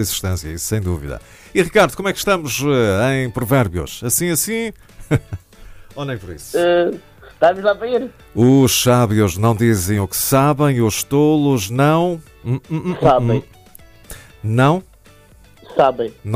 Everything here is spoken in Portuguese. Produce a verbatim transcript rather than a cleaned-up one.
existência, isso sem dúvida. E Ricardo, como é que estamos eh, em provérbios? Assim, assim? Ou nem por isso? Uh, Estamos lá para ir. Os sábios não dizem o que sabem, os tolos não... Hum, hum, hum, hum, Sabem. Não? Sabem.